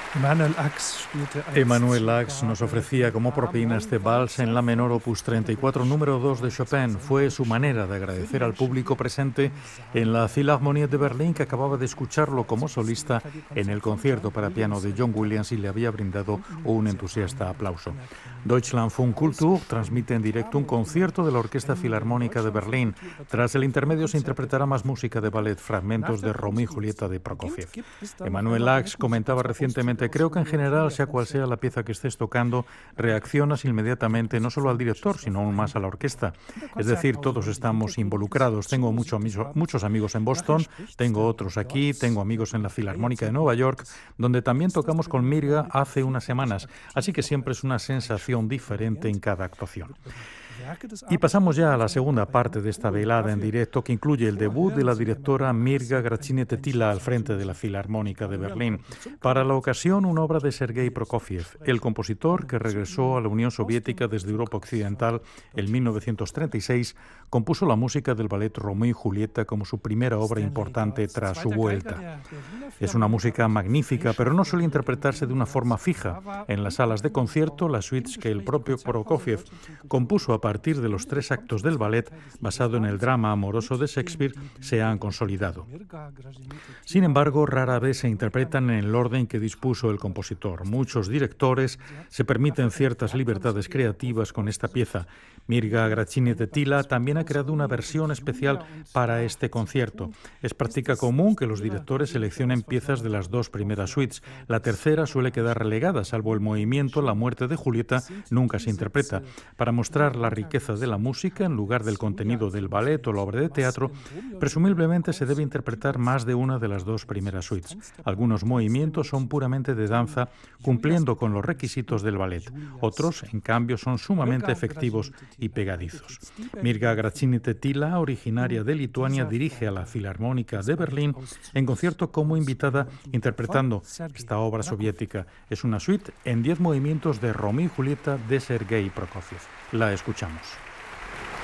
Emanuel Ax nos ofrecía como propina este vals en la menor opus 34 número 2 de Chopin. Fue su manera de agradecer al público presente en la Philharmonie de Berlín, que acababa de escucharlo como solista en el concierto para piano de John Williams y le había brindado un entusiasta aplauso. Deutschlandfunk Kultur transmite en directo un concierto de la Orquesta Filarmónica de Berlín. Tras el intermedio se interpretará más música de ballet, fragmentos de Romeo y Julieta de Prokofiev. Emanuel Ax comentaba recientemente: creo que en general, sea cual sea la pieza que estés tocando, reaccionas inmediatamente no solo al director, sino aún más a la orquesta. Es decir, todos estamos involucrados. Tengo muchos amigos en Boston, tengo otros aquí, tengo amigos en la Filarmónica de Nueva York, donde también tocamos con Mirga hace unas semanas. Así que siempre es una sensación diferente en cada actuación. Y pasamos ya a la segunda parte de esta velada en directo, que incluye el debut de la directora Mirga Graczyny-Tetyla al frente de la Filarmónica de Berlín. Para la ocasión, una obra de Sergei Prokofiev, el compositor que regresó a la Unión Soviética desde Europa Occidental en 1936, compuso la música del ballet Romeo y Julieta como su primera obra importante tras su vuelta. Es una música magnífica, pero no suele interpretarse de una forma fija. En las salas de concierto, las suites que el propio Prokofiev compuso a partir de los 3 actos del ballet, basado en el drama amoroso de Shakespeare, se han consolidado. Sin embargo, rara vez se interpretan en el orden que dispuso el compositor. Muchos directores se permiten ciertas libertades creativas con esta pieza. Mirga Graczyny-Tetyla también ha creado una versión especial para este concierto. Es práctica común que los directores seleccionen piezas de las 2 primeras suites. La tercera suele quedar relegada, salvo el movimiento La muerte de Julieta, nunca se interpreta. Para mostrar la riqueza de la música en lugar del contenido del ballet o la obra de teatro, presumiblemente se debe interpretar más de una de las 2 primeras suites. Algunos movimientos son puramente de danza, cumpliendo con los requisitos del ballet. Otros, en cambio, son sumamente efectivos y pegadizos. Mirga Graczyny-Tetyla, originaria de Lituania, dirige a la Filarmónica de Berlín en concierto como invitada, interpretando esta obra soviética. Es una suite en 10 movimientos de Romeo y Julieta de Sergei Prokofiev. La escuchamos.